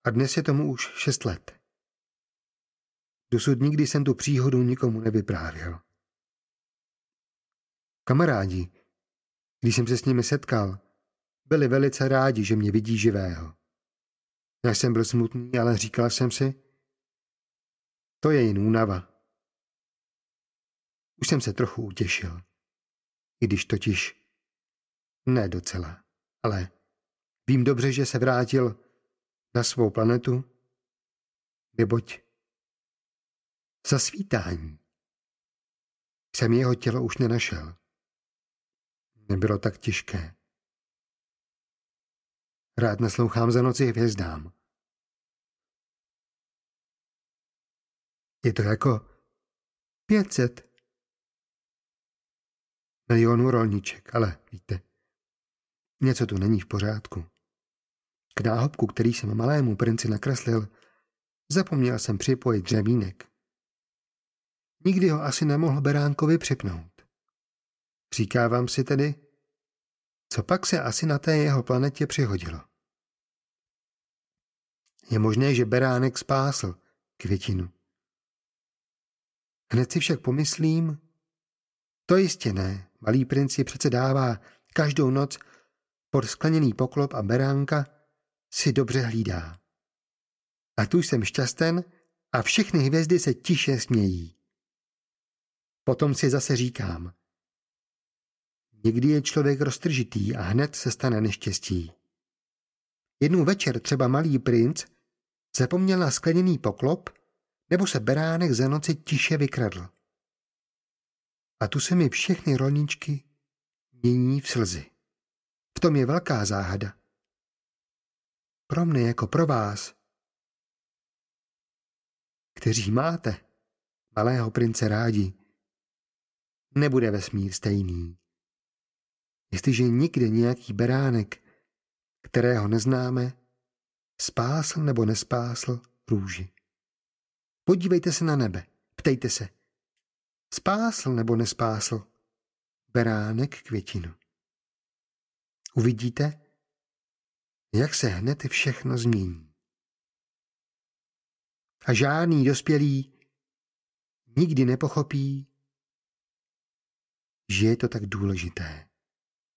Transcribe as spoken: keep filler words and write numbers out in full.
A dnes je tomu už šest let. Dosud nikdy jsem tu příhodu nikomu nevyprávěl. Kamarádi, když jsem se s nimi setkal, byli velice rádi, že mě vidí živého. Já jsem byl smutný, ale říkal jsem si, to je jen únava. Už jsem se trochu utěšil, i když totiž ne docela, ale vím dobře, že se vrátil na svou planetu, neboť za svítání jsem jeho tělo už nenašel. Nebylo tak těžké. Rád naslouchám za noci hvězdám. Je to jako pět set milionů rolniček, ale víte, něco tu není v pořádku. K náhubku, který jsem malému princi nakreslil, zapomněl jsem připojit dřevínek. Nikdy ho asi nemohl beránkovi připnout. Říkávám si tedy, co pak se asi na té jeho planetě přihodilo. Je možné, že beránek spásl květinu. Hned si však pomyslím, to jistě ne, malý princ si přece dává každou noc pod skleněný poklop a beránka si dobře hlídá. A tu jsem šťasten a všechny hvězdy se tiše smějí. Potom si zase říkám, někdy je člověk roztržitý a hned se stane neštěstí. Jednou večer třeba malý princ zapomněl na skleněný poklop, nebo se beránek za noci tiše vykradl. A tu se mi všechny rolničky mění v slzy. V tom je velká záhada. Pro mne jako pro vás, kteří máte malého prince rádi, nebude vesmír stejný. Jestliže nikde nějaký beránek, kterého neznáme, spásl nebo nespásl růži. Podívejte se na nebe, ptejte se, spásl nebo nespásl beránek květinu. Uvidíte, jak se hned všechno změní. A žádný dospělý nikdy nepochopí, že je to tak důležité.